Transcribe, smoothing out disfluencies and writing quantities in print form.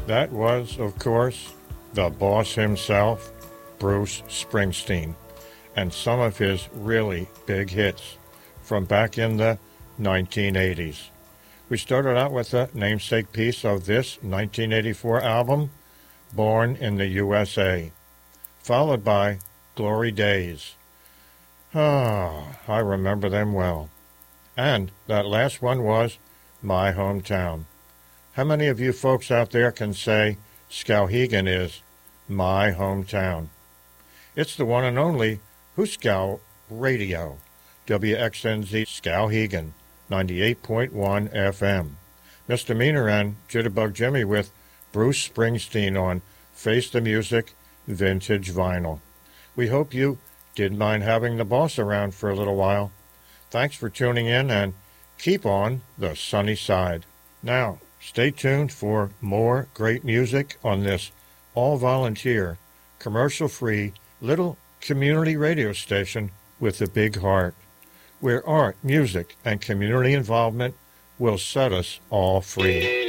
That was, of course, the boss himself, Bruce Springsteen, and some of his really big hits from back in the 1980s. We started out with the namesake piece of this 1984 album, Born in the USA, followed by Glory Days. Ah, I remember them well. And that last one was My Hometown. How many of you folks out there can say Skowhegan is my hometown? It's the one and only Huskow Radio, WXNZ Skowhegan, 98.1 FM. Misdemeanor and Jitterbug Jimmy with Bruce Springsteen on Face the Music Vintage Vinyl. We hope you didn't mind having the boss around for a little while. Thanks for tuning in and keep on the sunny side. Now, stay tuned for more great music on this all-volunteer, commercial-free little community radio station with a big heart, where art, music, and community involvement will set us all free.